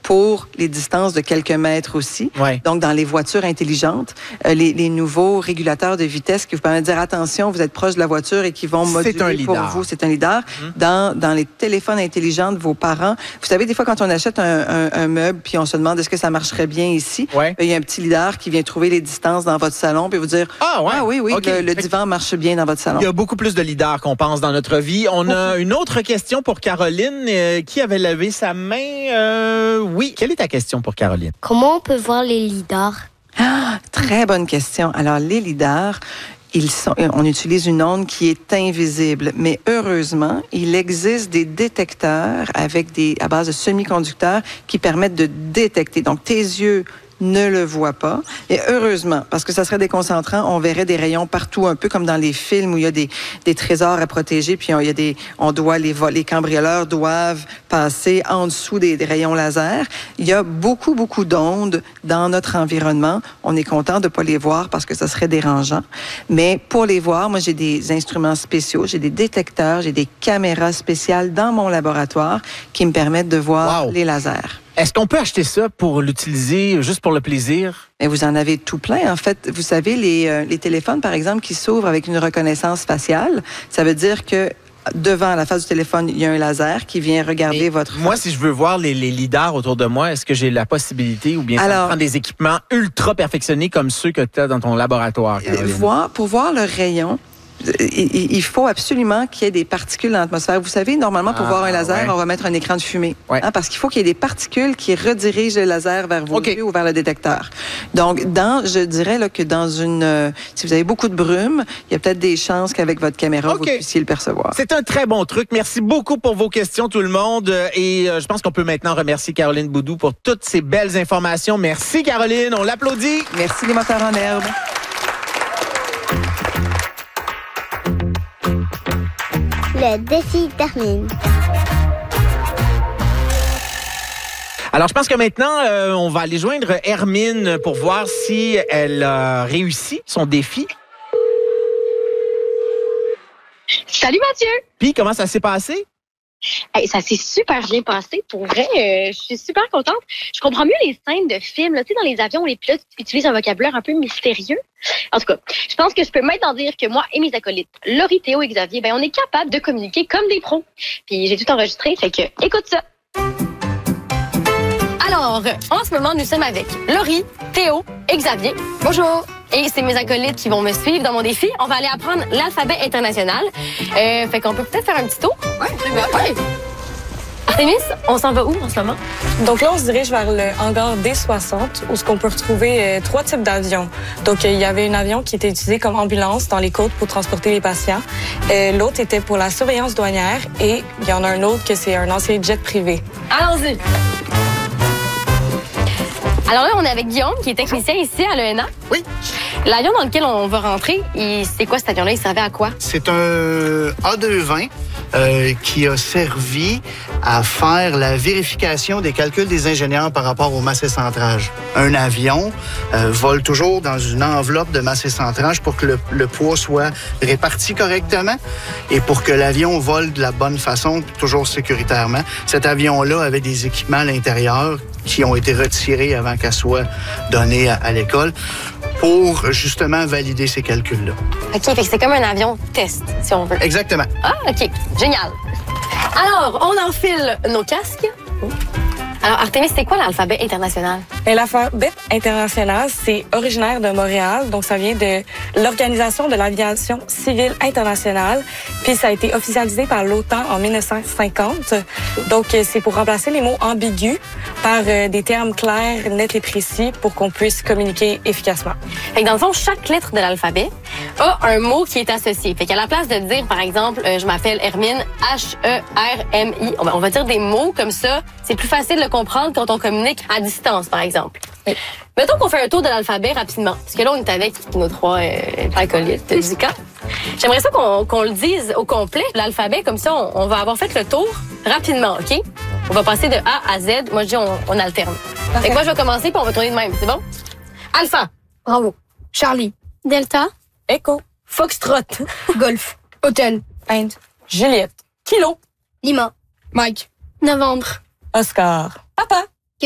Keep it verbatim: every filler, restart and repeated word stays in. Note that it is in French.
pour les distances de quelques mètres aussi. Ouais. Donc, dans les voitures intelligentes, euh, les, les nouveaux régulateurs de vitesse qui vous permettent de dire attention, vous êtes proche de la voiture et qui vont moduler pour vous. C'est un lidar. Mm-hmm. Dans, dans les téléphones intelligents de vos parents, vous savez, des fois, quand on achète un, un, un meuble puis on se demande est-ce que ça marcherait bien ici, ouais. il y a un petit lidar qui vient trouver les distances dans votre salon puis vous dire ah, ouais. ah oui, oui, okay. le, le divan marche bien dans votre salon. Il y a beaucoup plus de lidars qu'on pense dans notre vie. On beaucoup. a une autre question pour Caroline. Euh, qui avait levé sa main? Euh, oui. Quelle est ta question pour Caroline? Comment on peut voir les lidars? Ah, très bonne question. Alors, les lidars, ils sont, on utilise une onde qui est invisible, mais heureusement, il existe des détecteurs avec des, à base de semi-conducteurs qui permettent de détecter. Donc, tes yeux ne le voient pas. Et heureusement, parce que ça serait déconcentrant, on verrait des rayons partout, un peu comme dans les films où il y a des, des trésors à protéger, puis on, il y a des, on doit, les, les cambrioleurs doivent passer en dessous des, des rayons laser. Il y a beaucoup, beaucoup d'ondes dans notre environnement. On est content de pas les voir parce que ça serait dérangeant. Mais pour les voir, moi, j'ai des instruments spéciaux, j'ai des détecteurs, j'ai des caméras spéciales dans mon laboratoire qui me permettent de voir wow. les lasers. Est-ce qu'on peut acheter ça pour l'utiliser juste pour le plaisir? Et vous en avez tout plein. En fait, vous savez, les, euh, les téléphones, par exemple, qui s'ouvrent avec une reconnaissance faciale, ça veut dire que devant la face du téléphone, il y a un laser qui vient regarder Et votre... Moi, si je veux voir les, les lidars autour de moi, est-ce que j'ai la possibilité ou bien ça me prend des équipements ultra perfectionnés comme ceux que tu as dans ton laboratoire, Caroline? Voir, pour voir le rayon, il faut absolument qu'il y ait des particules dans l'atmosphère. Vous savez, normalement, pour ah, voir un laser, ouais. on va mettre un écran de fumée. Ouais. Hein, parce qu'il faut qu'il y ait des particules qui redirigent le laser vers vos okay. yeux ou vers le détecteur. Donc, dans, je dirais là, que dans une... Euh, si vous avez beaucoup de brume, il y a peut-être des chances qu'avec votre caméra, okay. vous puissiez le percevoir. C'est un très bon truc. Merci beaucoup pour vos questions, tout le monde. Et euh, je pense qu'on peut maintenant remercier Caroline Boudou pour toutes ces belles informations. Merci, Caroline. On l'applaudit. Merci, les moteurs en herbe. Le défi termine. Alors, je pense que maintenant, euh, on va aller joindre Hermine pour voir si elle a réussi son défi. Salut Mathieu! Puis, comment ça s'est passé? Hey, ça s'est super bien passé. Pour vrai, euh, je suis super contente. Je comprends mieux les scènes de films. Là, tu sais, dans les avions, les pilotes utilisent un vocabulaire un peu mystérieux. En tout cas, je pense que je peux maintenant dire que moi et mes acolytes, Laurie, Théo et Xavier, ben, on est capables de communiquer comme des pros. Puis j'ai tout enregistré, fait que écoute ça. Alors, en ce moment, nous sommes avec Laurie, Théo et Xavier. Bonjour! Et c'est mes acolytes qui vont me suivre dans mon défi. On va aller apprendre l'alphabet international. Euh, fait qu'on peut peut-être faire un petit tour. Oui, très bien. Ouais. Artémis, on s'en va où en ce moment? Donc là, on se dirige vers le hangar D soixante, où ce qu'on peut retrouver euh, trois types d'avions. Donc, euh, il y avait un avion qui était utilisé comme ambulance dans les côtes pour transporter les patients. Euh, l'autre était pour la surveillance douanière. Et il y en a un autre que c'est un ancien jet privé. Allons-y! Alors là, on est avec Guillaume, qui est technicien ici à l'E N A. Oui. L'avion dans lequel on va rentrer, c'est quoi cet avion-là? Il servait à quoi? C'est un A deux vingt euh, qui a servi à faire la vérification des calculs des ingénieurs par rapport au masse et centrage. Un avion euh, vole toujours dans une enveloppe de masse et centrage pour que le, le poids soit réparti correctement et pour que l'avion vole de la bonne façon, toujours sécuritairement. Cet avion-là avait des équipements à l'intérieur qui ont été retirés avant qu'elle soit donnée à, à l'école pour justement valider ces calculs-là. OK, fait que c'est comme un avion test, si on veut. Exactement. Ah, OK, génial. Alors, on enfile nos casques. Alors, Artémis, c'est quoi l'alphabet international? L'alphabet international, c'est originaire de Montréal, donc ça vient de l'Organisation de l'aviation civile internationale, puis ça a été officialisé par l'OTAN en mille neuf cent cinquante. Donc, c'est pour remplacer les mots ambigus par euh, des termes clairs, nets et précis pour qu'on puisse communiquer efficacement. Fait que dans le fond, chaque lettre de l'alphabet a un mot qui est associé. Fait qu'à la place de dire, par exemple, euh, je m'appelle Hermine, H E R M I, on va, on va dire des mots comme ça. C'est plus facile de comprendre quand on communique à distance, par exemple. Oui. Mettons qu'on fait un tour de l'alphabet rapidement, parce que là, on est avec nos trois euh, acolytes musicaux. J'aimerais ça qu'on qu'on le dise au complet, l'alphabet, comme ça, on, on va avoir fait le tour rapidement, OK? On va passer de A à Z. Moi, je dis, on, on alterne. Fait que moi, je vais commencer, puis on va tourner de même. C'est bon? Alpha. Bravo. Charlie. Delta. Echo. Foxtrot. Golf. Hôtel. Inde. Juliette. Kilo. Lima. Mike. Novembre. Oscar. Papa.